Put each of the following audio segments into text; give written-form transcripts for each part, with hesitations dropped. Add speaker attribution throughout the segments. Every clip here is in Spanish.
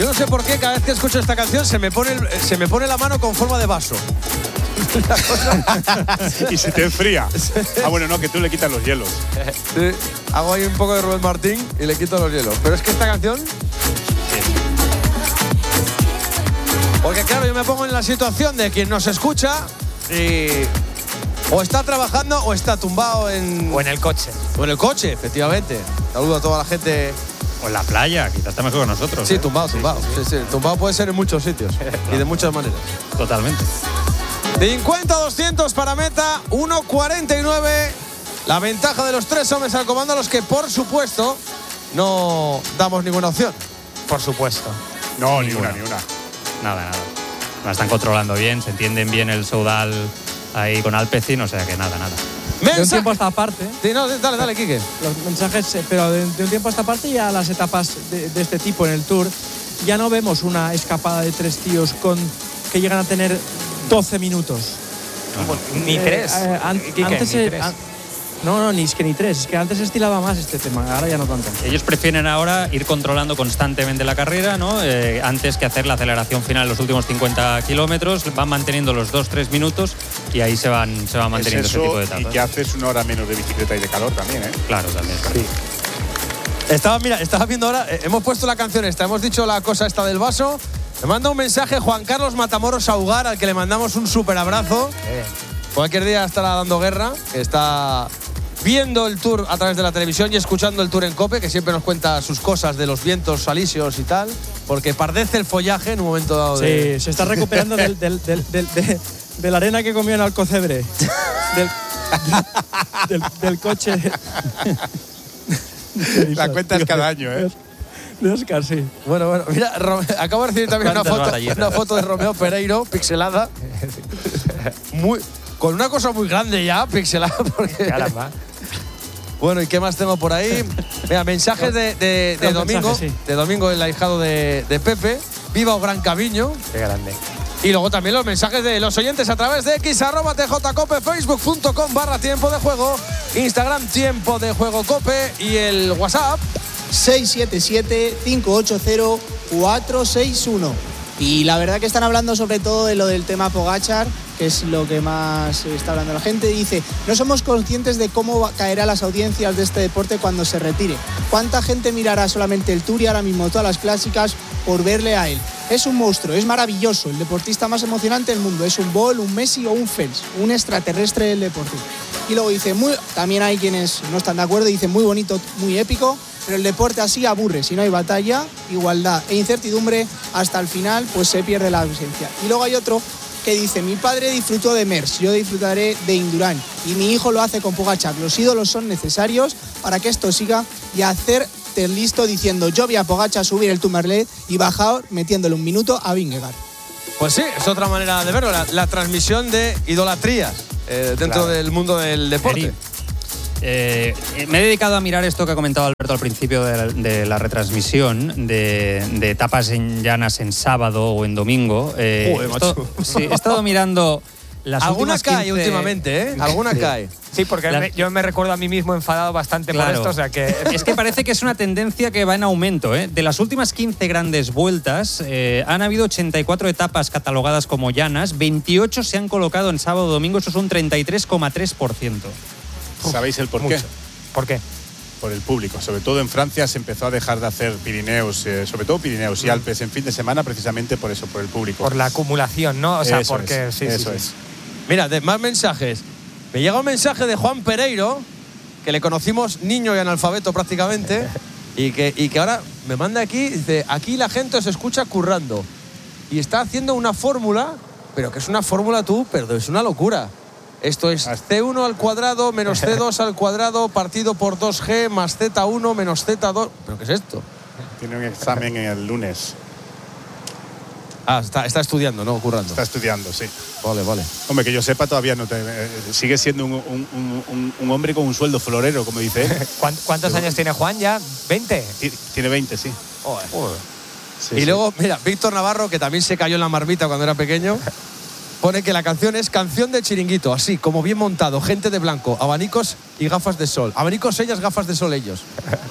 Speaker 1: Yo no sé por qué cada vez que escucho esta canción se me pone la mano con forma de vaso.
Speaker 2: Y se te enfría. Ah, bueno, no, que tú le quitas los hielos.
Speaker 1: Sí, hago ahí un poco de Rubén Martín y le quito los hielos. Pero es que esta canción… Porque claro, yo me pongo en la situación de quien nos escucha y… O está trabajando o está tumbado en…
Speaker 3: O en el coche.
Speaker 1: O en el coche, efectivamente. Saludo a toda la gente…
Speaker 4: O en la playa, quizás está mejor que nosotros.
Speaker 1: Sí, tumbado. Sí. Tumbado puede ser en muchos sitios y de muchas maneras.
Speaker 4: Totalmente.
Speaker 1: 50-200 para meta, 1.49. La ventaja de los 3 hombres al comando, a los que por supuesto no damos ninguna opción.
Speaker 3: Por supuesto.
Speaker 2: No, ni una.
Speaker 4: Nada. La están controlando bien, se entienden bien el Soudal ahí con Alpecin, o sea que nada.
Speaker 5: De un tiempo a esta parte.
Speaker 1: Sí, no, dale, Quique.
Speaker 5: Los mensajes, pero de un tiempo a esta parte ya las etapas de este tipo en el Tour, ya no vemos una escapada de 3 tíos que llegan a tener 12 minutos.
Speaker 3: Ni 3.
Speaker 5: No, ni 3. Es que antes se estilaba más este tema, ahora ya no tanto.
Speaker 4: Ellos prefieren ahora ir controlando constantemente la carrera, ¿no? Antes que hacer la aceleración final en los últimos 50 kilómetros. Van manteniendo los 2-3 minutos y ahí se van manteniendo ese tipo de etapas.
Speaker 2: Y que haces 1 hora menos de bicicleta y de calor también, ¿eh?
Speaker 4: Claro, también.
Speaker 1: Sí. Estaba viendo ahora, hemos puesto la canción esta, hemos dicho la cosa esta del vaso. Me manda un mensaje Juan Carlos Matamoros Augar, al que le mandamos un súper abrazo. Cualquier día estará dando guerra, está viendo el Tour a través de la televisión y escuchando el Tour en COPE, que siempre nos cuenta sus cosas de los vientos alisios y tal, porque pardece el follaje en un momento dado.
Speaker 5: Sí, se está recuperando de la arena que comió en Alcocebre, del coche.
Speaker 2: La cuentas cada año, ¿eh?
Speaker 5: De Oscar, sí.
Speaker 1: Bueno, mira, acabo de recibir también una foto de Romeo Pereiro, pixelada. Con una cosa muy grande ya, pixelada. Porque…
Speaker 3: Caramba.
Speaker 1: Bueno, ¿y qué más tengo por ahí? Mira, mensajes de Domingo.
Speaker 5: Mensaje, sí.
Speaker 1: De Domingo, el ahijado de Pepe. Viva o Gran Caviño.
Speaker 3: Qué grande.
Speaker 1: Y luego también los mensajes de los oyentes a través de x@tjcope, facebook.com/tiempo de juego, Instagram tiempo de juego cope y el WhatsApp
Speaker 6: 677-580-461. Y la verdad que están hablando sobre todo de lo del tema Pogačar, que es lo que más está hablando la gente. Dice, no somos conscientes de cómo caerán las audiencias de este deporte cuando se retire. ¿Cuánta gente mirará solamente el Tour y ahora mismo todas las clásicas por verle a él? Es un monstruo, es maravilloso, el deportista más emocionante del mundo. Es un Bolt, un Messi o un Phelps, un extraterrestre del deporte. Y luego dice, también hay quienes no están de acuerdo, dice muy bonito, muy épico, pero el deporte así aburre. Si no hay batalla, igualdad e incertidumbre, hasta el final pues se pierde la ausencia. Y luego hay otro que dice, mi padre disfrutó de Merckx, yo disfrutaré de Indurain y mi hijo lo hace con Pogačar. Los ídolos son necesarios para que esto siga y hacerte listo diciendo, yo vi a Pogačar subir el Tourmalet y bajar metiéndole un minuto a Vingegaard.
Speaker 1: Pues sí, es otra manera de verlo, la transmisión de idolatrías dentro del mundo del deporte.
Speaker 4: Me he dedicado a mirar esto que ha comentado Alberto al principio de la retransmisión de etapas en llanas en sábado o en domingo. Sí, he estado mirando las
Speaker 1: alguna
Speaker 4: últimas
Speaker 1: cae
Speaker 4: 15…
Speaker 1: últimamente, ¿eh? Alguna cae.
Speaker 3: Sí, porque yo me recuerdo a mí mismo enfadado bastante por esto, o sea que…
Speaker 4: Es que parece que es una tendencia que va en aumento, ¿eh? De las últimas 15 grandes vueltas, han habido 84 etapas catalogadas como llanas, 28 se han colocado en sábado o domingo, eso es un 33,3%.
Speaker 2: ¿Sabéis el por qué?
Speaker 3: Mucho. ¿Por qué?
Speaker 2: Por el público. Sobre todo en Francia se empezó a dejar de hacer Pirineos, sobre todo Pirineos y Alpes en fin de semana, precisamente por eso, por el público.
Speaker 3: Por la acumulación, ¿no? O sea,
Speaker 2: eso
Speaker 3: porque…
Speaker 2: es,
Speaker 3: sí,
Speaker 2: eso
Speaker 3: sí.
Speaker 2: es.
Speaker 1: Mira, más mensajes. Me llega un mensaje de Juan Pereiro, que le conocimos niño y analfabeto prácticamente, y que ahora me manda aquí, dice, aquí la gente os escucha currando. Y está haciendo una fórmula, pero que es una fórmula pero es una locura. Esto es C1 al cuadrado menos C2 al cuadrado partido por 2G más Z1 menos Z2. ¿Pero qué es esto?
Speaker 2: Tiene un examen el lunes.
Speaker 1: Está estudiando, ¿no? Currando.
Speaker 2: Está estudiando, sí.
Speaker 1: Vale.
Speaker 2: Hombre, que yo sepa todavía no sigue siendo un hombre con un sueldo florero, como dice él.
Speaker 3: ¿Cuántos años tiene Juan ya? ¿20?
Speaker 2: Tiene 20, sí.
Speaker 3: Joder.
Speaker 2: Sí,
Speaker 1: y luego, mira, Víctor Navarro, que también se cayó en la marmita cuando era pequeño. Pone que la canción es canción de chiringuito, así, como bien montado, gente de blanco, abanicos y gafas de sol. Abanicos ellas, gafas de sol ellos.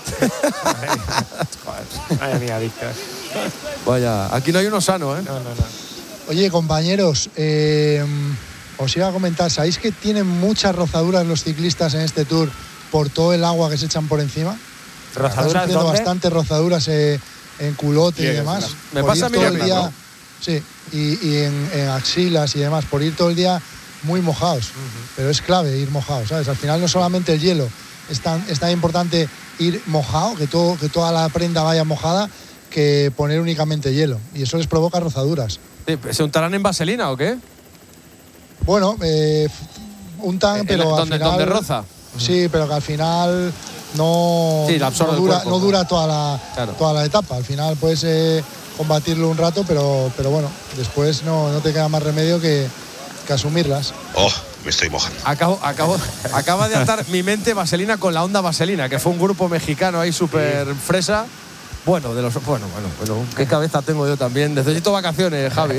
Speaker 3: Madre mía, Víctor.
Speaker 1: Vaya, aquí no hay uno sano, ¿eh?
Speaker 3: No.
Speaker 7: Oye, compañeros, os iba a comentar, ¿sabéis que tienen muchas rozaduras los ciclistas en este Tour por todo el agua que se echan por encima?
Speaker 3: ¿Rozaduras
Speaker 7: Están
Speaker 3: dónde?
Speaker 7: bastantes rozaduras en culote y demás.
Speaker 1: Me
Speaker 7: por
Speaker 1: pasa a
Speaker 7: ir
Speaker 1: mí
Speaker 7: todo
Speaker 1: lo
Speaker 7: el
Speaker 1: mismo,
Speaker 7: día,
Speaker 1: ¿no?
Speaker 7: sí, y en axilas y demás, por ir todo el día muy mojados. Pero es clave ir mojados, ¿sabes? Al final no solamente el hielo, es tan importante ir mojado, que toda la prenda vaya mojada, que poner únicamente hielo. Y eso les provoca rozaduras.
Speaker 1: Sí, ¿se untarán en vaselina o qué?
Speaker 7: Bueno, untan, pero al final...
Speaker 1: ¿Dónde roza?
Speaker 7: Sí, pero que al final no,
Speaker 1: Sí, la absorbe el cuerpo,
Speaker 7: no
Speaker 1: ¿no?
Speaker 7: dura toda la etapa. Al final puedes combatirlo un rato, pero bueno, después no te queda más remedio que asumirlas.
Speaker 8: Oh, me estoy mojando.
Speaker 1: Acaba de atar mi mente vaselina con la onda vaselina, que fue un grupo mexicano ahí súper fresa. Bueno, qué cabeza tengo yo también. Necesito vacaciones, Javi,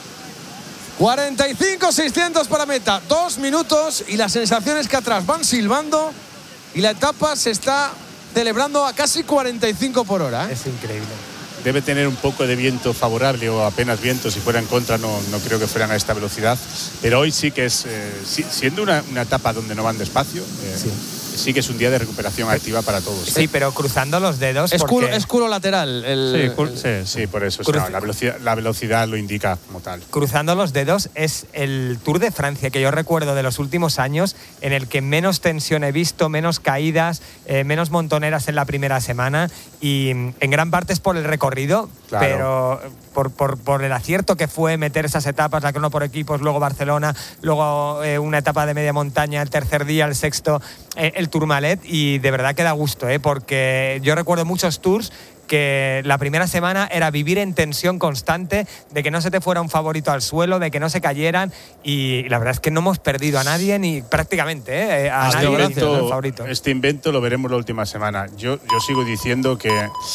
Speaker 1: 45-600 para meta, 2 minutos y las sensaciones que atrás van silbando y la etapa se está celebrando a casi 45 por hora.
Speaker 3: Es increíble.
Speaker 2: Debe tener un poco de viento favorable o apenas viento. Si fuera en contra no creo que fueran a esta velocidad. Pero hoy sí que es, siendo una etapa donde no van despacio, sí que es un día de recuperación activa para todos.
Speaker 3: Sí, pero cruzando los dedos.
Speaker 1: Es
Speaker 3: porque
Speaker 1: culo lateral.
Speaker 2: Sí, por eso. La velocidad lo indica como tal.
Speaker 3: cruzando los dedos es el Tour de Francia que yo recuerdo de los últimos años en el que menos tensión he visto, menos caídas, menos montoneras en la primera semana y en gran parte es por el recorrido,
Speaker 2: Claro.
Speaker 3: pero por el acierto que fue meter esas etapas, la crono por equipos, luego Barcelona, luego una etapa de media montaña, el tercer día, el sexto, el Tourmalet, y de verdad que da gusto, porque yo recuerdo muchos tours que la primera semana era vivir en tensión constante de que no se te fuera un favorito al suelo, de que no se cayeran, y la verdad es que no hemos perdido a nadie, ni prácticamente a nadie ni el favorito.
Speaker 2: Este invento lo veremos la última semana. Yo sigo diciendo que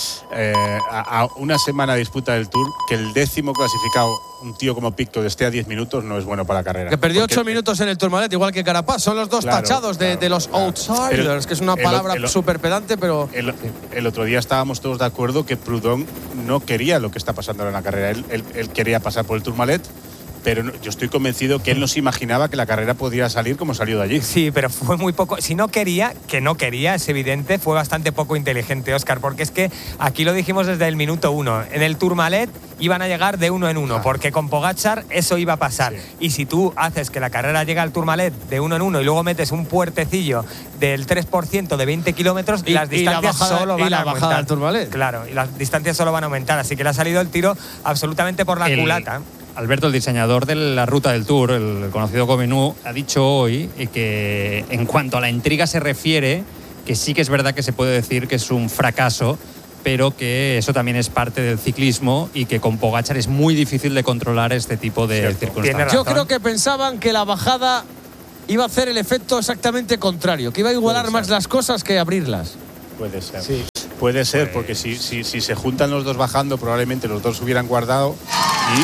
Speaker 2: a una semana de disputa del Tour, que el 10º clasificado, un tío como Picto, esté a 10 minutos, no es bueno para la carrera.
Speaker 1: Que perdió 8 minutos en el Tourmalet, igual que Carapaz. Son los dos tachados de los outsiders, que es una palabra súper pedante, pero...
Speaker 2: El otro día estábamos todos de acuerdo que Proudhon no quería lo que está pasando ahora en la carrera. Él quería pasar por el Tourmalet, pero yo estoy convencido que él no se imaginaba que la carrera podía salir como salió de allí.
Speaker 3: Sí, pero fue muy poco. Si no quería, que no quería, es evidente, fue bastante poco inteligente, Óscar, porque es que aquí lo dijimos desde el minuto 1. En el Tourmalet iban a llegar de 1 en 1, porque con Pogačar eso iba a pasar. Sí. Y si tú haces que la carrera llegue al Tourmalet de 1 en 1 y luego metes un puertecillo del 3% de 20 kilómetros, las distancias solo van a aumentar.
Speaker 1: Al Tourmalet.
Speaker 3: Claro, y las distancias solo van a aumentar. Así que le ha salido el tiro absolutamente por la culata.
Speaker 4: Alberto, el diseñador de la ruta del Tour, el conocido Gomenu, ha dicho hoy que en cuanto a la intriga se refiere, que sí que es verdad que se puede decir que es un fracaso, pero que eso también es parte del ciclismo y que con Pogačar es muy difícil de controlar este tipo de circunstancias.
Speaker 1: Yo creo que pensaban que la bajada iba a hacer el efecto exactamente contrario, que iba a igualar más las cosas que abrirlas.
Speaker 2: Puede ser. Sí. Puede ser, porque si se juntan los dos bajando, probablemente los dos hubieran guardado y...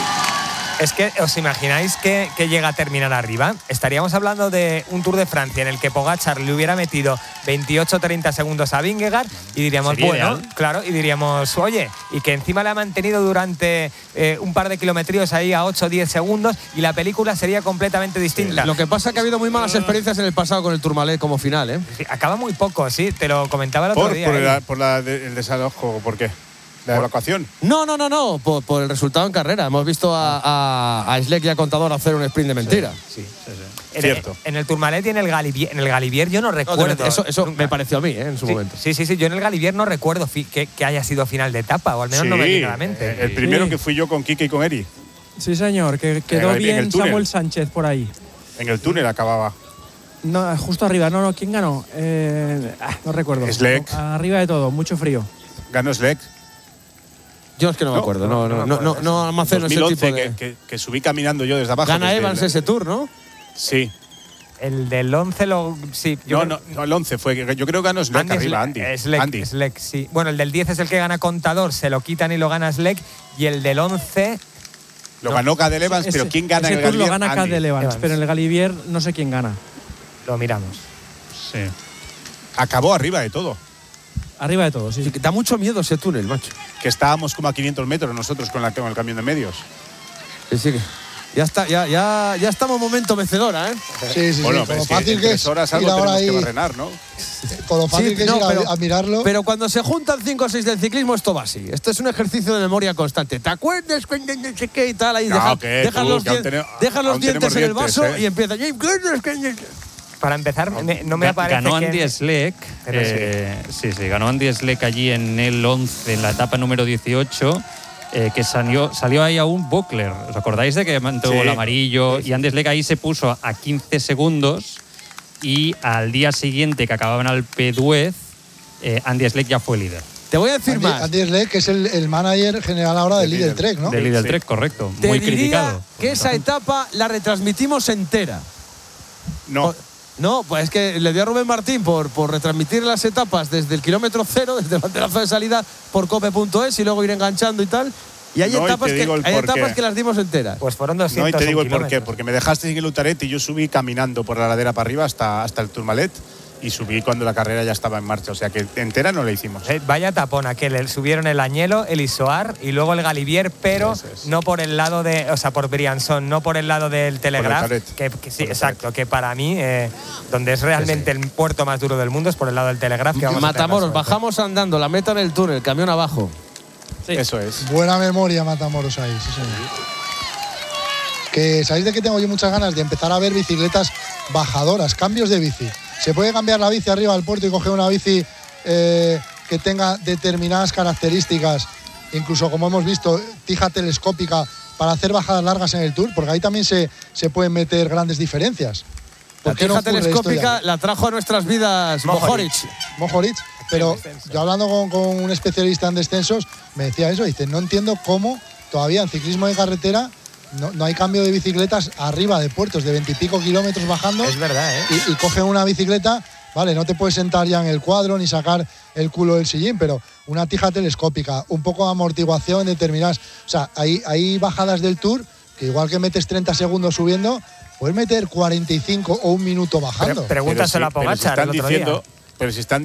Speaker 3: Es que, ¿os imagináis que llega a terminar arriba? Estaríamos hablando de un Tour de Francia en el que Pogačar le hubiera metido 28-30 segundos a Vingegaard y diríamos, claro, y diríamos, oye, y que encima le ha mantenido durante un par de kilometríos ahí a 8-10 segundos y la película sería completamente distinta.
Speaker 1: Sí. Lo que pasa es que ha habido muy malas experiencias en el pasado con el Tourmalet como final,
Speaker 3: Sí, acaba muy poco, sí, te lo comentaba el otro día.
Speaker 2: Por el desalojo, ¿por qué? ¿La evacuación?
Speaker 1: No. Por el resultado en carrera. Hemos visto a Schleck y a Contador hacer un sprint de mentira.
Speaker 2: Sí. Cierto.
Speaker 3: En el Tourmalet y en el Galibier yo no recuerdo.
Speaker 1: Eso me pareció a mí, en su momento.
Speaker 3: Sí. Yo en el Galibier no recuerdo que haya sido final de etapa, o al menos no me viene a la mente.
Speaker 2: El primero que fui yo con Quique y con Eri.
Speaker 5: Sí, señor, que quedó bien Samuel Sánchez por ahí.
Speaker 2: En el túnel acababa.
Speaker 5: No, justo arriba. No, ¿quién ganó? No recuerdo.
Speaker 2: Schleck.
Speaker 5: Arriba de todo, mucho frío.
Speaker 2: Ganó Schleck.
Speaker 1: Yo es que no me acuerdo, no almaceno ese tipo de...
Speaker 2: que subí caminando yo desde abajo.
Speaker 1: Gana Evans ese Tour, ¿no?
Speaker 2: Sí.
Speaker 3: El del 11 sí.
Speaker 2: No, el 11 fue. Yo creo que ganó Schleck arriba, Andy.
Speaker 3: Schleck, sí. Bueno, el del 10 es el que gana Contador, se lo quitan y lo gana Schleck. Y el del 11,
Speaker 2: Lo ganó Cadel Evans, pero ¿quién gana en el
Speaker 5: Tour lo
Speaker 2: Galibier?
Speaker 5: gana Cadel Evans, pero en el Galibier no sé quién gana.
Speaker 3: Lo miramos.
Speaker 4: Sí.
Speaker 2: Acabó arriba de todo.
Speaker 5: Arriba de todo, sí.
Speaker 1: Sí, que da mucho miedo ese túnel, macho.
Speaker 2: Que estábamos como a 500 metros nosotros con el camión de medios.
Speaker 1: Sí, sí. Ya está, ya estamos momento mecedora, ¿eh?
Speaker 7: Sí.
Speaker 2: Bueno,
Speaker 7: Con lo
Speaker 2: es
Speaker 7: fácil
Speaker 2: en
Speaker 7: que
Speaker 2: 3
Speaker 7: es
Speaker 2: horas
Speaker 7: ir
Speaker 2: algo
Speaker 7: ahora
Speaker 2: tenemos que
Speaker 7: ahí,
Speaker 2: barrenar, ¿no?
Speaker 7: con lo fácil que es ir a mirarlo.
Speaker 1: Pero cuando se juntan 5 o 6 del ciclismo, esto va así. Esto es un ejercicio de memoria constante. ¿Te acuerdas cuando no sé qué y tal? Ahí
Speaker 2: No,
Speaker 1: dejas los dientes en el vaso y empieza.
Speaker 3: Para empezar, no me aparece
Speaker 4: ganó
Speaker 3: que…
Speaker 4: Andy Schleck. Sí, ganó Andy Schleck allí en el 11, en la etapa número 18. Que salió ahí a un Buckler. ¿Os acordáis de que mantuvo el amarillo? Y Andy Schleck ahí se puso a 15 segundos y al día siguiente que acababan al P10, Andy Schleck ya fue líder.
Speaker 1: Te voy a decir más.
Speaker 7: Andy Schleck, que es el manager general ahora de Lidl Trek, ¿no?
Speaker 4: De Lidl Trek, correcto.
Speaker 1: Te
Speaker 4: Muy
Speaker 1: diría
Speaker 4: criticado.
Speaker 1: que esa etapa la retransmitimos entera.
Speaker 2: No.
Speaker 1: No, pues es que le dio a Rubén Martín por retransmitir las etapas desde el kilómetro 0, desde el banderazo de salida por cope.es y luego ir enganchando y tal. Y hay etapas que las dimos enteras.
Speaker 3: Pues fueron 200
Speaker 2: No, y te digo el
Speaker 3: kilómetros.
Speaker 2: porqué. Porque me dejaste sin el Utaret y yo subí caminando por la ladera para arriba hasta el Tourmalet. Y subí cuando la carrera ya estaba en marcha. O sea que entera no la hicimos.
Speaker 3: Vaya tapón aquel. Subieron el Añelo, el Isoar y luego el Galibier, pero no por el lado de… O sea, por Briançon, no por el lado del Telegraph. Que sí, exacto. Que para mí, donde es realmente el puerto más duro del mundo, es por el lado del Telegraph. Que vamos
Speaker 1: Matamoros, bajamos andando, la meta en el túnel, camión abajo.
Speaker 5: Sí.
Speaker 2: Eso es.
Speaker 7: Buena memoria, Matamoros ahí, sí, señor. Que sabéis de que tengo yo muchas ganas de empezar a ver bicicletas bajadoras, cambios de bici. Se puede cambiar la bici arriba al puerto y coger una bici que tenga determinadas características, incluso como hemos visto, tija telescópica para hacer bajadas largas en el Tour, porque ahí también se pueden meter grandes diferencias.
Speaker 1: La tija telescópica la trajo a nuestras vidas Mohoric. Pero yo hablando con un especialista en descensos, me decía eso, dice, no entiendo cómo todavía en ciclismo de carretera no hay cambio de bicicletas arriba de puertos de 20 y pico kilómetros bajando.
Speaker 3: Es verdad, ¿eh?
Speaker 7: Y cogen una bicicleta, vale, no te puedes sentar ya en el cuadro ni sacar el culo del sillín, pero una tija telescópica, un poco de amortiguación determinadas. O sea, hay bajadas del Tour que igual que metes 30 segundos subiendo, puedes meter 45 o un minuto bajando.
Speaker 3: Pregúntaselo a Pogačar el otro día.
Speaker 2: Pero si están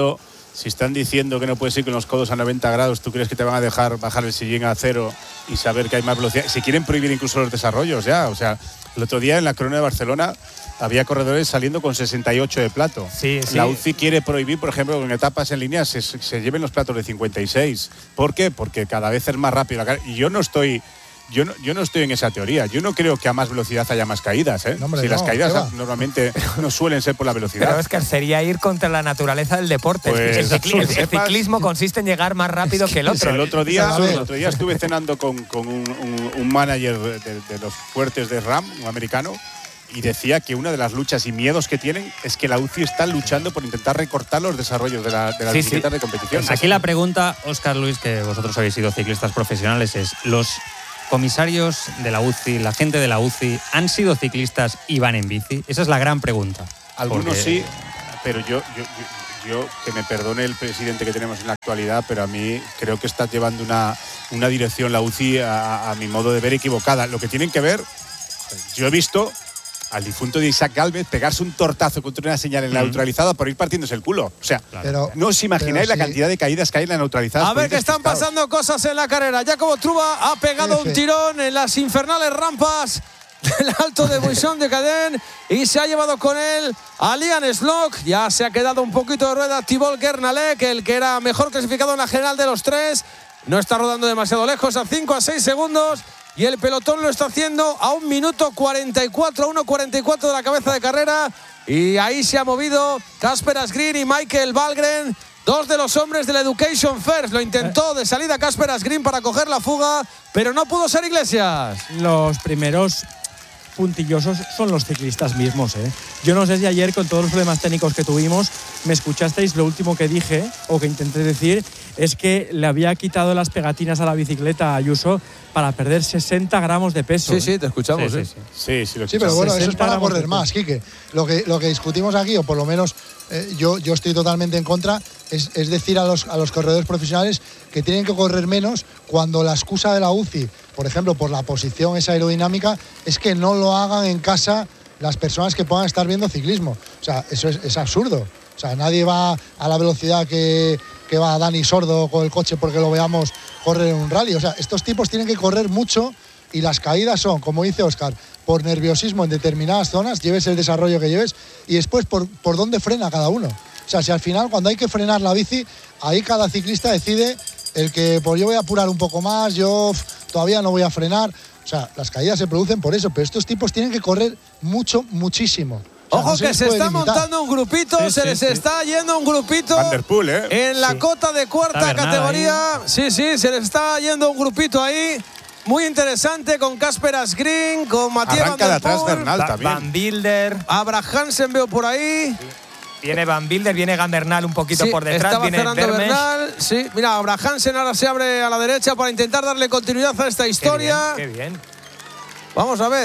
Speaker 2: diciendo que no puedes ir con los codos a 90 grados, ¿tú crees que te van a dejar bajar el sillín a 0 y saber que hay más velocidad? Si quieren prohibir incluso los desarrollos ya. O sea, el otro día en la Corona de Barcelona había corredores saliendo con 68 de plato.
Speaker 3: Sí.
Speaker 2: La UCI quiere prohibir, por ejemplo, que en etapas en línea se lleven los platos de 56. ¿Por qué? Porque cada vez es más rápido. Y yo no estoy en esa teoría. Yo no creo que a más velocidad haya más caídas, ¿eh?
Speaker 7: No, hombre,
Speaker 2: si las caídas
Speaker 7: ¿qué
Speaker 2: normalmente no suelen ser por la velocidad.
Speaker 3: Pero es que sería ir contra la naturaleza del deporte.
Speaker 2: Pues,
Speaker 3: el ciclismo consiste en llegar más rápido que el otro.
Speaker 2: El otro día estuve cenando con un manager de los fuertes de RAM, un americano, y decía que una de las luchas y miedos que tienen es que la UCI está luchando por intentar recortar los desarrollos de las bicicletas de competición.
Speaker 4: Pues aquí la pregunta, Óscar Luis, que vosotros habéis sido ciclistas profesionales, es: ¿los comisarios de la UCI, la gente de la UCI, han sido ciclistas y van en bici? Esa es la gran pregunta.
Speaker 2: Algunos sí, pero yo, que me perdone el presidente que tenemos en la actualidad, pero a mí creo que está llevando una dirección la UCI a mi modo de ver equivocada. Lo que tienen que ver, yo he visto al difunto de Isaac Gálvez pegarse un tortazo contra una señal en la neutralizada por ir partiéndose el culo. O sea, no os imagináis la cantidad de caídas que hay en la neutralizada.
Speaker 1: A ver que están pasando cosas en la carrera. Jacobo Truba ha pegado un tirón en las infernales rampas del Alto de Buisson de Cadén y se ha llevado con él a Liam Slock. Ya se ha quedado un poquito de rueda Thibaut Gernalek, el que era mejor clasificado en la general de los tres. No está rodando demasiado lejos, a 5 a 6 segundos. Y el pelotón lo está haciendo a 1 minuto 44, 1.44 de la cabeza de carrera. Y ahí se ha movido Casper Asgreen y Michael Valgren, dos de los hombres del Education First. Lo intentó de salida Casper Asgreen para coger la fuga, pero no pudo ser Iglesias.
Speaker 5: Los primeros puntillosos son los ciclistas mismos, ¿eh? Yo no sé si ayer, con todos los problemas técnicos que tuvimos, me escuchasteis. Lo último que dije, o que intenté decir, es que le había quitado las pegatinas a la bicicleta a Ayuso para perder 60 gramos de peso.
Speaker 1: Sí, te escuchamos.
Speaker 2: Sí,
Speaker 7: pero bueno, eso es para correr más, Quique. Lo que discutimos aquí, o por lo menos yo estoy totalmente en contra, es decir a los corredores profesionales que tienen que correr menos cuando la excusa de la UCI por ejemplo, por la posición esa aerodinámica, es que no lo hagan en casa las personas que puedan estar viendo ciclismo. O sea, eso es absurdo. O sea, nadie va a la velocidad que va Dani Sordo con el coche porque lo veamos correr en un rally. O sea, estos tipos tienen que correr mucho y las caídas son, como dice Óscar, por nerviosismo en determinadas zonas, lleves el desarrollo que lleves, y después por dónde frena cada uno. O sea, si al final cuando hay que frenar la bici, ahí cada ciclista decide el que pues yo voy a apurar un poco más, yo todavía no voy a frenar. O sea, las caídas se producen por eso, pero estos tipos tienen que correr mucho, muchísimo. O sea,
Speaker 1: Ojo,
Speaker 7: no
Speaker 1: que se está montando un grupito, se les está yendo un grupito
Speaker 2: Van der Poel,
Speaker 1: en la cota de cuarta categoría. Sí, se les está yendo un grupito ahí. Muy interesante, con Casper Asgreen, con Matías Van der Poel,
Speaker 2: Bernal también.
Speaker 3: Van Bilder.
Speaker 1: Abraham Hansen veo por ahí.
Speaker 3: Viene Van Bilder, viene Gandernal un poquito por detrás,
Speaker 1: estaba
Speaker 3: viene
Speaker 1: cerrando
Speaker 3: Dermesch.
Speaker 1: Bernal. Sí, mira, Abraham Hansen ahora se abre a la derecha para intentar darle continuidad a esta historia.
Speaker 3: Qué bien.
Speaker 1: Vamos a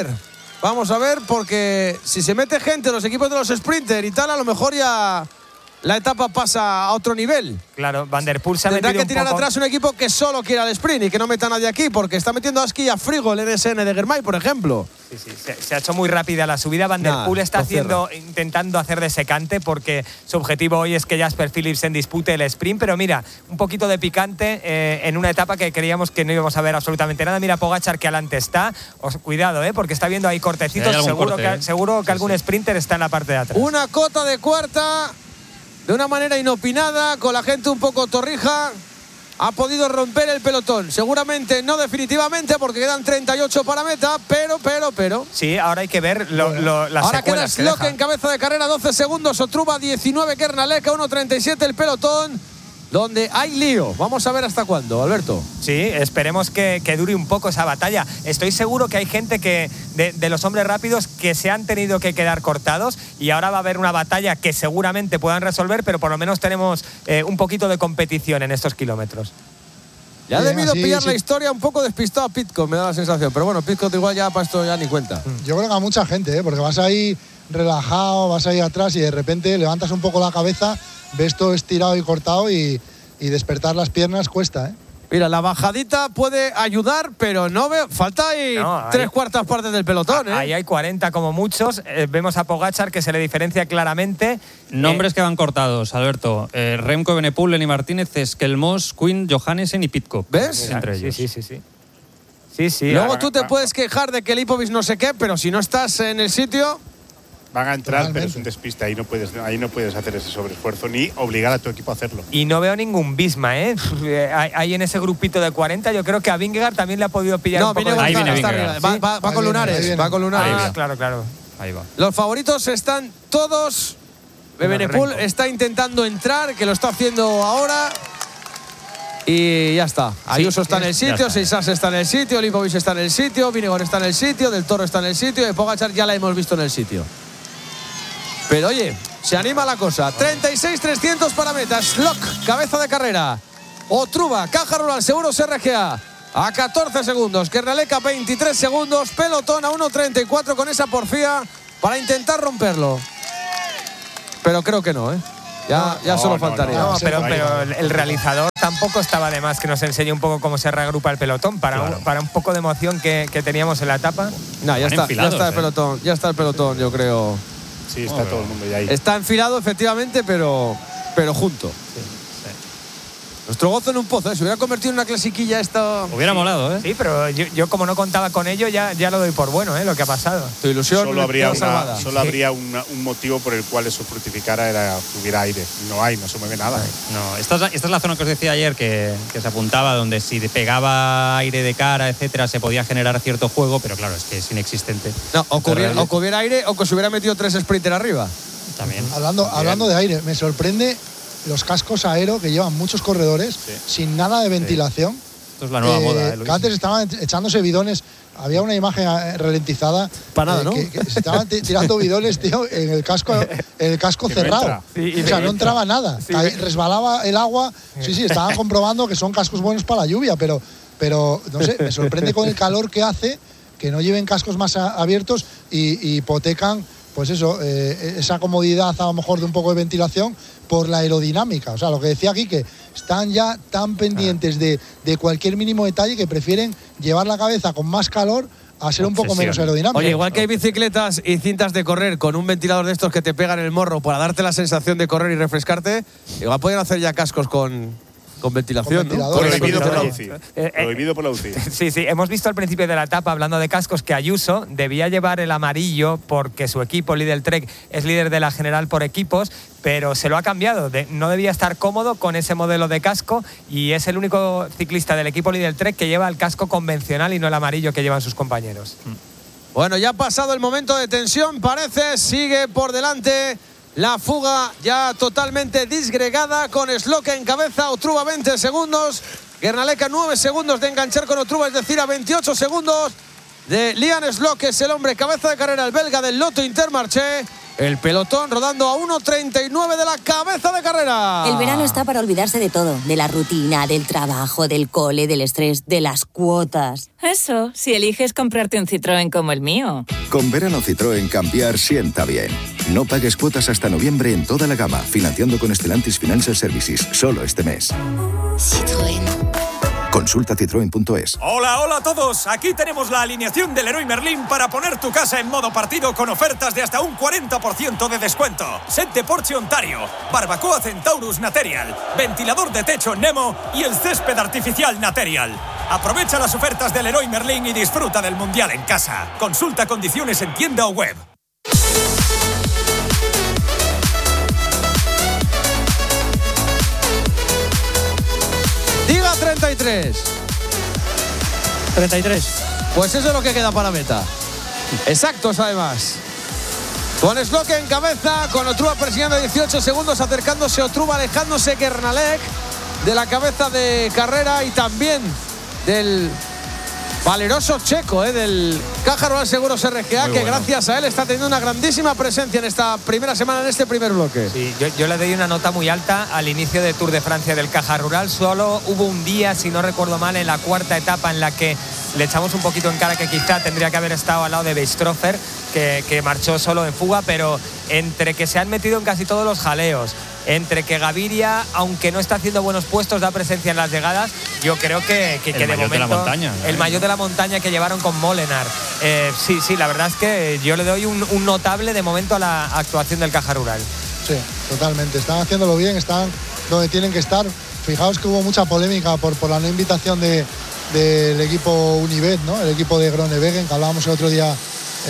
Speaker 1: ver, porque si se mete gente en los equipos de los sprinter y tal, a lo mejor ya la etapa pasa a otro nivel.
Speaker 3: Claro, Van der Poel se ha
Speaker 1: Tendrá
Speaker 3: metido
Speaker 1: que tirar
Speaker 3: un poco
Speaker 1: atrás un equipo que solo quiera el sprint y que no meta a nadie aquí, porque está metiendo a Aski y a Frigo el NSN de Germay, por ejemplo.
Speaker 3: Sí, se ha hecho muy rápida la subida. Van der Poel está intentando hacer de secante, porque su objetivo hoy es que Jasper Philipsen dispute el sprint, pero mira, un poquito de picante en una etapa que creíamos que no íbamos a ver absolutamente nada. Mira Pogačar que adelante está. Cuidado, porque está viendo ahí cortecitos. Seguro que algún sprinter está en la parte de atrás.
Speaker 1: Una cota de cuarta, de una manera inopinada, con la gente un poco torrija, ha podido romper el pelotón. Seguramente no definitivamente, porque quedan 38 para meta, pero.
Speaker 3: Sí, ahora hay que ver las
Speaker 1: ahora queda
Speaker 3: secuelas que
Speaker 1: Slock
Speaker 3: deja.
Speaker 1: en cabeza de carrera, 12 segundos, Otruba 19, Kernaleka 1.37 el pelotón, donde hay lío. Vamos a ver hasta cuándo, Alberto.
Speaker 3: Sí, esperemos que dure un poco esa batalla. Estoy seguro que hay gente que de los hombres rápidos que se han tenido que quedar cortados, y ahora va a haber una batalla que seguramente puedan resolver, pero por lo menos tenemos un poquito de competición en estos kilómetros.
Speaker 1: Ya ha debido pillar la historia un poco despistado a Pidcock, me da la sensación. Pero bueno, Pidcock igual ya para esto ya ni cuenta.
Speaker 7: Yo creo que a mucha gente, porque vas ahí relajado, vas ahí atrás y de repente levantas un poco la cabeza, ves todo estirado y cortado y despertar las piernas cuesta,
Speaker 1: Mira, la bajadita puede ayudar, pero no veo. Falta ahí 3/4 partes del pelotón,
Speaker 3: Ahí hay 40 como muchos. Vemos a Pogačar que se le diferencia claramente.
Speaker 4: Nombres que van cortados, Alberto. Remco Evenepoel, Lenny Martínez, Skelmos, Quinn, Johannesen y Pidcock.
Speaker 1: ¿Ves?
Speaker 4: Entre ellos.
Speaker 3: Sí.
Speaker 1: Luego tú te puedes quejar de que Lipovic no sé qué, pero si no estás en el sitio.
Speaker 2: Van a entrar, pero es un despiste. Ahí no puedes hacer ese sobreesfuerzo ni obligar a tu equipo a hacerlo.
Speaker 3: Y no veo ningún Visma, Ahí en ese grupito de 40, yo creo que a Vingegaard también le ha podido pillar un poco.
Speaker 4: Ahí viene Vingegaard.
Speaker 1: Va con Lunares. Va con Lunares.
Speaker 3: Claro.
Speaker 4: Ahí va.
Speaker 1: Los favoritos están todos. Evenepoel está intentando entrar, que lo está haciendo ahora. Y ya está. Ayuso está en el sitio, Seisas está en el sitio, Lipovic está en el sitio, Vingegaard está en el sitio, Del Toro está en el sitio y Pogačar ya la hemos visto en el sitio. Pero oye, se anima la cosa. 36.300 para meta. Slock, cabeza de carrera. Otruba, Caja Rural, Seguros RGA a 14 segundos. Kernaleka 23 segundos. Pelotón a 1.34 con esa porfía para intentar romperlo. Pero creo que no, Ya solo faltaría.
Speaker 3: No, pero el realizador tampoco estaba de más que nos enseñe un poco cómo se reagrupa el pelotón para un poco de emoción que teníamos en la etapa.
Speaker 1: No, ya está el pelotón. Ya está el pelotón, yo creo.
Speaker 2: Sí, está todo el mundo ya ahí.
Speaker 1: Está enfilado, efectivamente, pero junto. Nuestro gozo en un pozo, se hubiera convertido en una clasiquilla esto.
Speaker 4: Hubiera molado,
Speaker 3: Sí, pero yo como no contaba con ello, ya lo doy por bueno, lo que ha pasado.
Speaker 1: Tu ilusión
Speaker 2: solo habría un motivo por el cual eso fructificara, era que hubiera aire. No se mueve nada.
Speaker 4: No, esta es la zona que os decía ayer que se apuntaba, donde si pegaba aire de cara, etcétera, se podía generar cierto juego, pero claro, es que es inexistente.
Speaker 1: No, o que hubiera aire o que se hubiera metido 3 sprinter arriba.
Speaker 4: También.
Speaker 7: Hablando de aire, me sorprende los cascos aero que llevan muchos corredores sin nada de ventilación.
Speaker 4: Esto es la nueva moda, Luis.
Speaker 7: Que antes estaban echándose bidones. Había una imagen ralentizada.
Speaker 1: Para nada, ¿no?
Speaker 7: Que se estaban tirando bidones, tío, en el casco cerrado. O sea, no entraba nada. Resbalaba el agua. Sí, estaban comprobando que son cascos buenos para la lluvia, pero no sé, me sorprende con el calor que hace que no lleven cascos más abiertos y hipotecan pues eso, esa comodidad a lo mejor de un poco de ventilación por la aerodinámica. O sea, lo que decía aquí, que están ya tan pendientes de cualquier mínimo detalle que prefieren llevar la cabeza con más calor a ser un poco menos aerodinámico.
Speaker 1: Oye, igual que hay bicicletas y cintas de correr con un ventilador de estos que te pegan en el morro para darte la sensación de correr y refrescarte, igual podrían hacer ya cascos con ventilación, ¿no?
Speaker 2: Prohibido por la UCI. Prohibido por la UCI.
Speaker 3: Sí, hemos visto al principio de la etapa, hablando de cascos, que Ayuso debía llevar el amarillo porque su equipo, Lidl Trek, es líder de la general por equipos, pero se lo ha cambiado. No debía estar cómodo con ese modelo de casco y es el único ciclista del equipo Lidl Trek que lleva el casco convencional y no el amarillo que llevan sus compañeros.
Speaker 1: Bueno, ya ha pasado el momento de tensión, parece, sigue por delante la fuga ya totalmente disgregada, con Sloke en cabeza, Otruba 20 segundos, Guernalec a 9 segundos de enganchar con Otruba, es decir, a 28 segundos de Liam Sloke, que es el hombre cabeza de carrera, el belga del Lotto Intermarché. El pelotón rodando a 1.39 de la cabeza de carrera.
Speaker 8: El verano está para olvidarse de todo, de la rutina, del trabajo, del cole, del estrés, de las cuotas.
Speaker 9: Eso, si eliges comprarte un Citroën como el mío.
Speaker 10: Con verano Citroën cambiar sienta bien. No pagues cuotas hasta noviembre en toda la gama, financiando con Stellantis Financial Services, solo este mes.
Speaker 8: Citroën.
Speaker 10: Consulta citroen.es.
Speaker 11: Hola a todos. Aquí tenemos la alineación del Leroy Merlin para poner tu casa en modo partido con ofertas de hasta un 40% de descuento. Set de Porsche Ontario, barbacoa Centaurus Material, ventilador de techo Nemo y el césped artificial Material. Aprovecha las ofertas del Leroy Merlin y disfruta del Mundial en casa. Consulta condiciones en tienda o web.
Speaker 1: Diga 33.
Speaker 5: 33.
Speaker 1: Pues eso es lo que queda para meta. Exactos, además. Con Sloke en cabeza, con Otruba persiguiendo 18 segundos, acercándose Otruba, alejándose Guernalec de la cabeza de carrera y también del valeroso checo, del Caja Rural Seguros RGA, que gracias a él está teniendo una grandísima presencia en esta primera semana, en este primer bloque.
Speaker 3: Sí, yo le doy una nota muy alta al inicio de Tour de Francia del Caja Rural. Solo hubo un día, si no recuerdo mal, en la cuarta etapa en la que le echamos un poquito en cara que quizá tendría que haber estado al lado de Weistrofer, que marchó solo en fuga, pero entre que se han metido en casi todos los jaleos, entre que Gaviria, aunque no está haciendo buenos puestos, da presencia en las llegadas, yo creo que de momento
Speaker 4: de la montaña,
Speaker 3: el maillot de la montaña que llevaron con Molenaar. Sí, la verdad es que yo le doy un notable de momento a la actuación del Caja Rural.
Speaker 7: Sí, totalmente. Están haciéndolo bien, están donde tienen que estar. Fijaos que hubo mucha polémica por la no invitación del equipo Unibet, ¿no? El equipo de Groenewegen, que hablábamos el otro día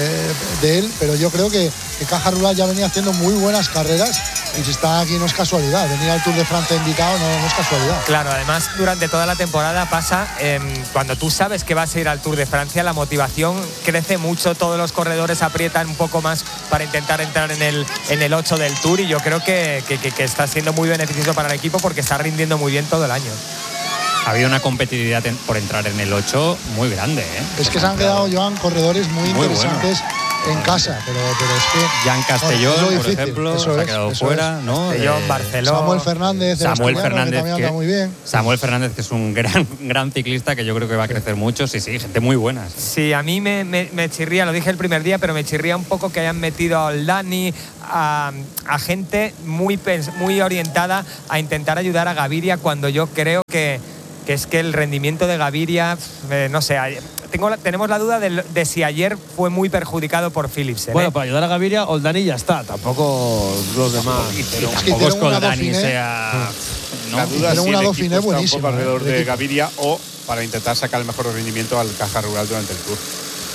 Speaker 7: de él, pero yo creo que Caja Rural ya venía haciendo muy buenas carreras y si está aquí no es casualidad. Venir al Tour de Francia invitado no es casualidad.
Speaker 3: Claro, además durante toda la temporada pasa, cuando tú sabes que vas a ir al Tour de Francia, la motivación crece mucho, todos los corredores aprietan un poco más para intentar entrar en el 8 del Tour, y yo creo que está siendo muy beneficioso para el equipo porque está rindiendo muy bien todo el año.
Speaker 4: Ha habido una competitividad por entrar en el 8 muy grande,
Speaker 7: Es que se han quedado, Joan, corredores muy interesantes en casa, pero es que
Speaker 4: Jan Castellón, por ejemplo, se ha quedado fuera, ¿no?
Speaker 3: Castellón, Barcelona.
Speaker 7: Samuel Fernández, que también muy bien.
Speaker 4: Samuel Fernández, que es un gran ciclista que yo creo que va a crecer mucho. Sí, gente muy buena.
Speaker 3: Sí, a mí me chirría, lo dije el primer día, pero me chirría un poco que hayan metido a Oldani, a gente muy orientada a intentar ayudar a Gaviria, cuando yo creo que es que el rendimiento de Gaviria, no sé, tenemos la duda de si ayer fue muy perjudicado por Philipsen.
Speaker 1: Bueno, para ayudar a Gaviria, Oldani ya está, tampoco los demás.
Speaker 4: Pero tampoco es que Oldani sea...
Speaker 2: La duda es si el equipo está
Speaker 7: buenísima,
Speaker 2: un poco alrededor de Gaviria o para intentar sacar el mejor rendimiento al Caja Rural durante el Tour.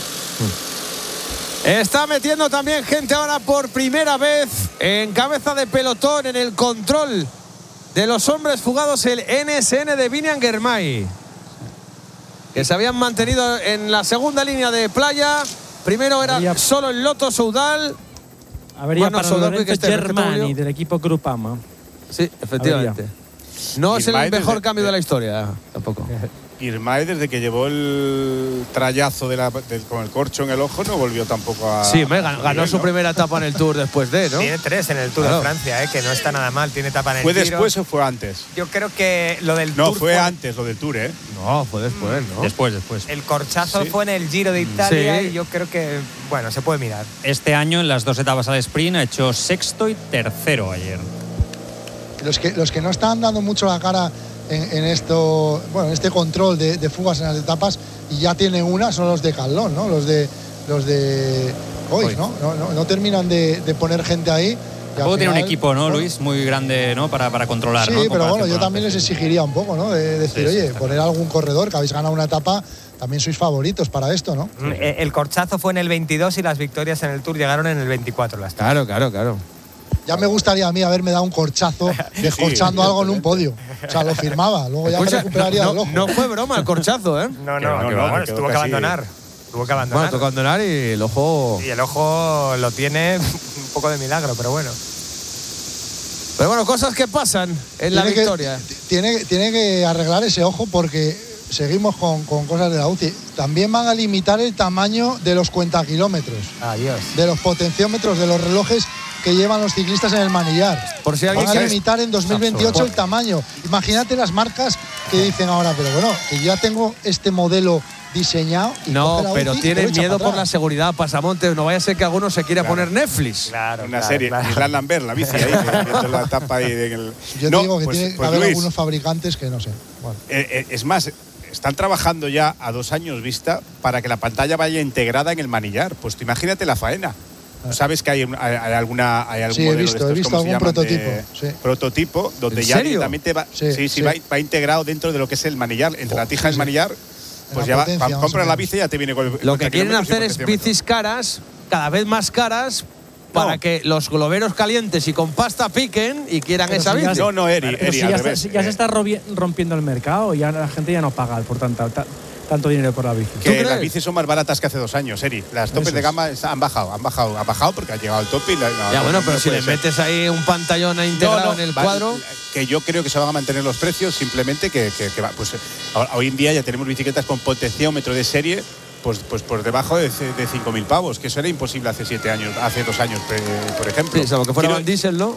Speaker 1: Está metiendo también gente ahora por primera vez en cabeza de pelotón, en el control de los hombres fugados, el NSN de Biniam Girmay, que se habían mantenido en la segunda línea de playa. Primero era solo el Lotto Soudal.
Speaker 5: Habría para Lorenzo Germani del equipo Groupama.
Speaker 1: Sí, efectivamente. No es el mejor cambio de la historia, tampoco.
Speaker 2: Ismael, desde que llevó el trayazo con el corcho en el ojo, no volvió tampoco a...
Speaker 1: Sí, ganó su primera etapa en el Tour después de, ¿no?
Speaker 3: Tiene 3 en el Tour de Francia, que no está nada mal. Tiene etapa en el
Speaker 2: ¿Fue
Speaker 3: Giro.
Speaker 2: después o fue antes?
Speaker 3: Yo creo que lo del
Speaker 2: No,
Speaker 3: Tour
Speaker 2: fue antes lo del Tour, ¿eh?
Speaker 1: No, fue después, ¿no?
Speaker 4: Después.
Speaker 3: El corchazo
Speaker 2: Sí.
Speaker 3: fue en el Giro de Italia
Speaker 1: Sí.
Speaker 3: y yo creo que, bueno, se puede mirar.
Speaker 4: Este año, en las 2 etapas al sprint, ha hecho 6º y 3º ayer.
Speaker 7: Los que no están dando mucho la cara en este control de fugas en las etapas y ya tienen una son los de Calón, ¿no? Los de Ois, ¿no? No terminan de poner gente ahí.
Speaker 4: Luego tiene un equipo, ¿no, Luis? Muy grande, ¿no? Para controlar,
Speaker 7: sí,
Speaker 4: ¿no?
Speaker 7: pero bueno, yo también les exigiría un poco, ¿no? De decir,
Speaker 4: Sí,
Speaker 7: oye,
Speaker 4: está
Speaker 7: poner algún corredor que habéis ganado una etapa, también sois favoritos para esto, ¿no?
Speaker 3: El corchazo fue en el 22 y las victorias en el Tour llegaron en el 24.
Speaker 1: Claro.
Speaker 7: Ya me gustaría a mí haberme dado un corchazo descorchando algo en un podio. O sea, lo firmaba, luego ya me recuperaría el ojo.
Speaker 1: No fue broma el corchazo, ¿eh?
Speaker 3: No,
Speaker 2: bueno,
Speaker 3: tuvo que abandonar. Tuvo que abandonar.
Speaker 1: Bueno, tuvo que abandonar y el ojo...
Speaker 3: Y el ojo lo tiene un poco de milagro, pero bueno.
Speaker 1: Pero bueno, cosas que pasan en la victoria.
Speaker 7: Tiene que arreglar ese ojo porque seguimos con cosas de la UCI. También van a limitar el tamaño de los cuentakilómetros.
Speaker 3: Adiós.
Speaker 7: De los potenciómetros, de los relojes que llevan los ciclistas en el manillar.
Speaker 1: Por si alguien
Speaker 7: van a
Speaker 1: quiere...
Speaker 7: limitar en 2028 el tamaño. Imagínate las marcas que dicen ahora, pero bueno, que yo ya tengo este modelo diseñado. Y
Speaker 1: No, pero tienen miedo por la seguridad, pasamontes. No vaya a ser que alguno se quiera poner Netflix.
Speaker 3: Claro,
Speaker 2: Una serie, Island Lambert, la bici ahí, viendo la tapa ahí.
Speaker 7: Yo te digo que tiene que haber
Speaker 2: Luis,
Speaker 7: algunos fabricantes que no sé. Bueno.
Speaker 2: Es más, están trabajando ya a 2 años vista para que la pantalla vaya integrada en el manillar. Pues tú imagínate la faena. ¿Sabes que hay algún
Speaker 7: Sí,
Speaker 2: modelo
Speaker 7: he visto
Speaker 2: de estos,
Speaker 7: algún prototipo. Sí.
Speaker 2: Prototipo, donde
Speaker 1: ¿En
Speaker 2: ya
Speaker 1: serio?
Speaker 2: directamente va,
Speaker 7: Sí.
Speaker 2: va integrado dentro de lo que es el manillar, entre la tija del manillar. Pues ya compras la bici y ya te viene con el...
Speaker 1: Lo que quieren hacer es bicis caras, cada vez más caras, para que los globeros calientes y con pasta piquen y quieran
Speaker 5: Pero
Speaker 1: esa
Speaker 5: si ya
Speaker 1: bici.
Speaker 2: No, Eri,
Speaker 5: Pero si
Speaker 2: al
Speaker 5: ya,
Speaker 2: revés.
Speaker 5: ya se está rompiendo el mercado, ya la gente ya no paga por tanto dinero por la bici.
Speaker 2: Que las bicis son más baratas que hace 2 años, Eri. Las topes
Speaker 5: Eso
Speaker 2: de
Speaker 5: es.
Speaker 2: gama han bajado porque ha llegado el tope y
Speaker 1: Ya bueno, pero si le metes ahí un pantallón integrado en el cuadro…
Speaker 2: Que yo creo que se van a mantener los precios, simplemente pues hoy en día ya tenemos bicicletas con potenciómetro de serie pues por debajo de 5.000 pavos, que eso era imposible hace 2 años, por ejemplo.
Speaker 1: Sí, salvo que fuera Van Diesel, ¿no?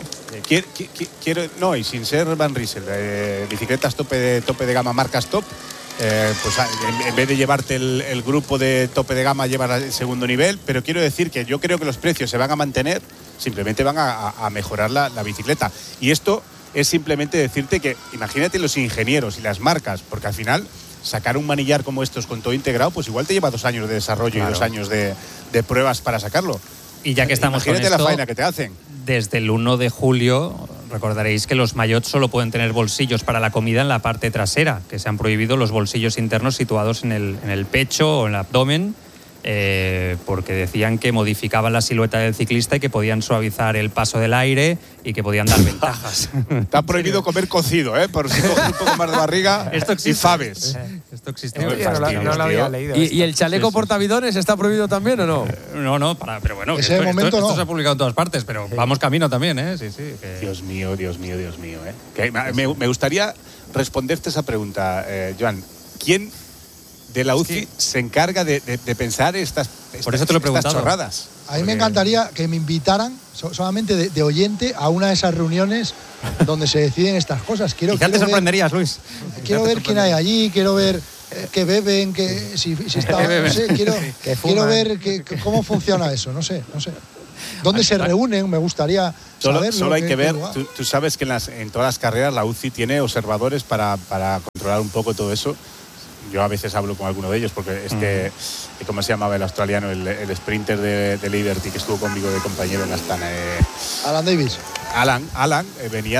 Speaker 2: No, y sin ser Van Diesel, bicicletas tope de gama, marcas top. Pues en vez de llevarte el grupo de tope de gama, llevar el segundo nivel, pero quiero decir que yo creo que los precios se van a mantener, simplemente van a mejorar la bicicleta. Y esto es simplemente decirte que imagínate los ingenieros y las marcas, porque al final sacar un manillar como estos con todo integrado, pues igual te lleva 2 años de desarrollo y 2 años de pruebas para sacarlo.
Speaker 4: Y ya que estamos con
Speaker 2: imagínate
Speaker 4: esto,
Speaker 2: la faena que te hacen.
Speaker 4: Desde el 1 de julio recordaréis que los maillots solo pueden tener bolsillos para la comida en la parte trasera, que se han prohibido los bolsillos internos situados en el pecho o en el abdomen, porque decían que modificaban la silueta del ciclista y que podían suavizar el paso del aire y que podían dar ventajas.
Speaker 2: Está prohibido comer cocido, por si coges un poco más de barriga y fabes.
Speaker 4: Esto existe.
Speaker 3: No lo había leído.
Speaker 1: ¿Y el chaleco portabividores está prohibido también o no?
Speaker 4: No, pero bueno,
Speaker 7: Ese momento
Speaker 4: esto
Speaker 7: no.
Speaker 4: se ha publicado en todas partes, pero vamos camino también, ¿eh? Sí.
Speaker 2: Dios mío. Que me gustaría responderte esa pregunta, Joan. ¿Quién de la UCI se encarga de pensar estas chorradas?
Speaker 7: A mí me encantaría que me invitaran solamente de oyente a una de esas reuniones donde se deciden estas cosas.
Speaker 4: Quizá te sorprenderías, Luis.
Speaker 7: Quiero ver quién hay allí, quiero ver qué beben, si está, no sé, quiero ver cómo funciona eso, no sé. ¿Dónde se reúnen? Me gustaría saberlo.
Speaker 2: Solo hay que ver, tú sabes que en todas las carreras la UCI tiene observadores para controlar un poco todo eso. Yo a veces hablo con alguno de ellos porque ¿cómo se llamaba el australiano? El sprinter de Liberty que estuvo conmigo de compañero en Astana.
Speaker 7: Alan Davis.
Speaker 2: Alan venía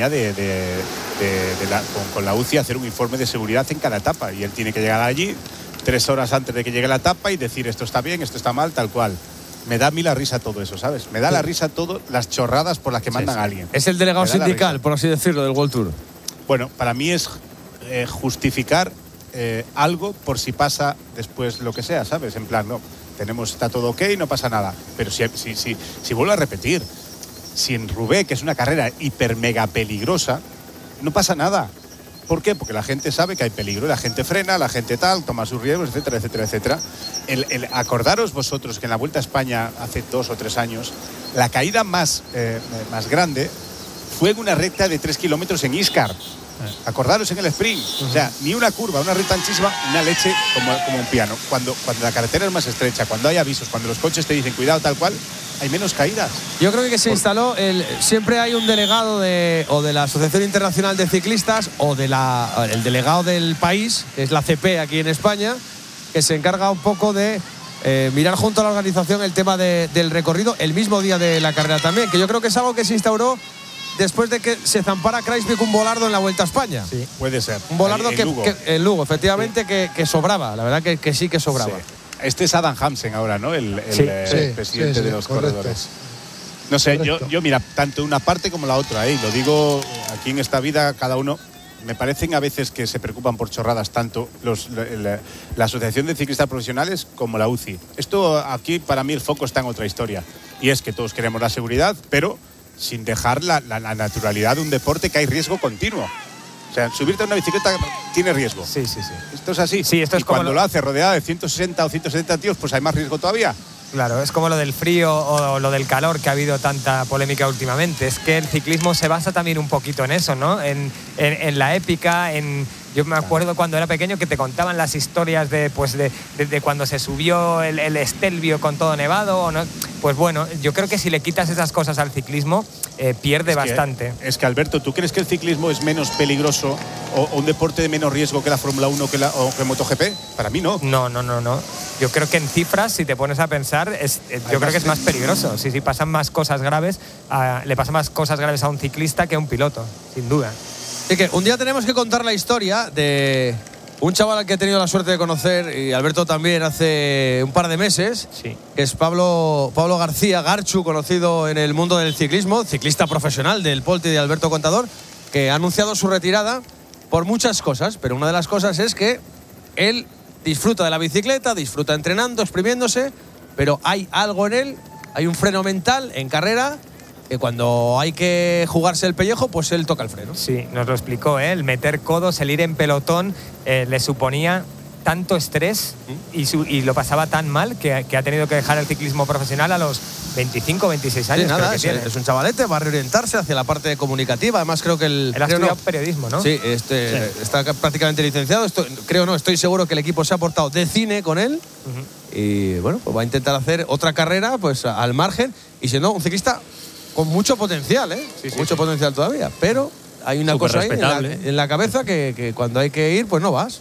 Speaker 2: con la UCI a hacer un informe de seguridad en cada etapa y él tiene que llegar allí 3 horas antes de que llegue la etapa y decir esto está bien, esto está mal, tal cual. Me da a mí la risa todo eso, ¿sabes? Me da la risa todo las chorradas por las que mandan a alguien.
Speaker 1: Es el delegado sindical, por así decirlo, del World Tour.
Speaker 2: Bueno, para mí es justificar algo por si pasa después lo que sea, ¿sabes? En plan, no, está todo ok, no pasa nada. Pero si vuelvo a repetir, si en Roubaix, que es una carrera hiper mega peligrosa, no pasa nada. ¿Por qué? Porque la gente sabe que hay peligro, la gente frena, la gente tal, toma sus riesgos, etcétera, etcétera, etcétera. Acordaros vosotros que en la Vuelta a España hace 2 o 3 años, la caída más grande fue en una recta de 3 kilómetros en Iscar. Acordaros en el sprint. O sea, ni una curva, una recta anchísima, una leche como un piano. Cuando la carretera es más estrecha, cuando hay avisos, cuando los coches te dicen cuidado tal cual, hay menos caídas.
Speaker 1: Yo creo que se instaló, siempre hay un delegado o de la Asociación Internacional de Ciclistas o el delegado del país, que es la CP aquí en España, que se encarga un poco de mirar junto a la organización el tema del recorrido el mismo día de la carrera también, que yo creo que es algo que se instauró después de que se zampara Kruijswijk un volardo en la Vuelta a España.
Speaker 2: Sí, puede ser.
Speaker 1: Un volardo
Speaker 2: Lugo.
Speaker 1: en Lugo, efectivamente, sí. que sobraba, la verdad que sí que sobraba. Sí.
Speaker 2: Este es Adam Hamsen ahora, ¿no? El presidente de los corredores. No sé, yo mira, tanto una parte como la otra, y lo digo aquí en esta vida, cada uno, me parecen a veces que se preocupan por chorradas tanto la Asociación de Ciclistas Profesionales como la UCI. Esto aquí para mí el foco está en otra historia, y es que todos queremos la seguridad, pero sin dejar la naturalidad de un deporte que hay riesgo continuo. O sea, subirte a una bicicleta tiene riesgo.
Speaker 3: Sí.
Speaker 2: Esto es así.
Speaker 3: Sí, esto es
Speaker 2: y cuando lo hace rodeada de 160 o 170 tíos, pues hay más riesgo todavía.
Speaker 3: Claro, es como lo del frío o lo del calor, que ha habido tanta polémica últimamente. Es que el ciclismo se basa también un poquito en eso, ¿no? En la épica, Yo me acuerdo cuando era pequeño que te contaban las historias de cuando se subió el Stelvio con todo nevado o no. Pues bueno, yo creo que si le quitas esas cosas al ciclismo, pierde bastante.
Speaker 2: Es que Alberto, ¿tú crees que el ciclismo es menos peligroso o un deporte de menos riesgo que la Fórmula 1 o que MotoGP? Para mí no.
Speaker 3: No. Yo creo que en cifras, si te pones a pensar, yo creo que es más peligroso. Sí, pasan más cosas graves, le pasan más cosas graves a un ciclista que a un piloto, sin duda.
Speaker 1: Y que un día tenemos que contar la historia de un chaval al que he tenido la suerte de conocer, y Alberto también, hace un par de meses, que es Pablo García Garchu, conocido en el mundo del ciclismo, ciclista profesional del Polti de Alberto Contador, que ha anunciado su retirada por muchas cosas, pero una de las cosas es que él disfruta de la bicicleta, disfruta entrenando, exprimiéndose, pero hay algo en él, hay un freno mental en carrera, que cuando hay que jugarse el pellejo, pues él toca el freno.
Speaker 3: Sí, nos lo explicó, el meter codos, el ir en pelotón, le suponía tanto estrés y lo pasaba tan mal que ha tenido que dejar el ciclismo profesional a los 25, 26 años.
Speaker 1: Sí, nada, es un chavalete, va a reorientarse hacia la parte comunicativa. Además, creo que él
Speaker 3: ha estudiado periodismo, ¿no?
Speaker 1: Sí, está prácticamente licenciado. Estoy seguro que el equipo se ha portado de cine con él. Y bueno, pues va a intentar hacer otra carrera pues al margen, y siendo un ciclista con mucho potencial, mucho potencial todavía, pero hay una cosa ahí en la cabeza que cuando hay que ir, pues no vas.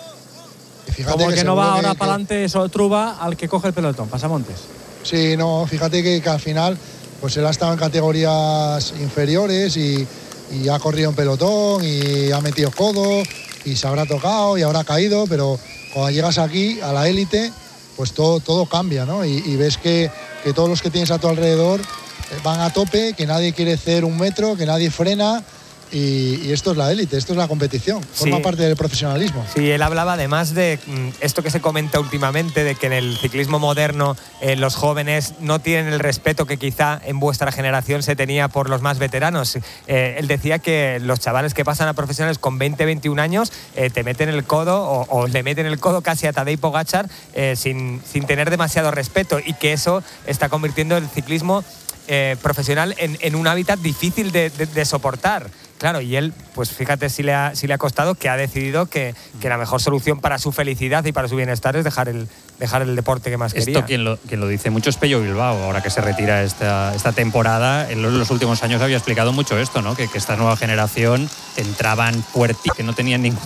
Speaker 5: Como que no va ahora para adelante Truba al que coge el pelotón, Pasamontes.
Speaker 7: Sí, no, fíjate que al final pues él ha estado en categorías inferiores y ha corrido en pelotón y ha metido codo y se habrá tocado y habrá caído, pero cuando llegas aquí a la élite, pues todo cambia, ¿no? Y ves que todos los que tienes a tu alrededor van a tope, que nadie quiere hacer un metro, que nadie frena, y esto es la élite, esto es la competición, forma parte del profesionalismo.
Speaker 3: Sí, él hablaba además de esto que se comenta últimamente, de que en el ciclismo moderno los jóvenes no tienen el respeto que quizá en vuestra generación se tenía por los más veteranos. Él decía que los chavales que pasan a profesionales con 20, 21 años te meten el codo o le meten el codo casi a Tadej Pogačar sin tener demasiado respeto, y que eso está convirtiendo el ciclismo profesional en un hábitat difícil de soportar. Claro, y él, pues fíjate si le ha costado, que ha decidido que la mejor solución para su felicidad y para su bienestar es dejar el deporte que más quería.
Speaker 4: Esto quien lo dice mucho es Pello Bilbao, ahora que se retira esta temporada. En los últimos años había explicado mucho esto, ¿no? Que esta nueva generación entraban fuerte, que no tenían ningún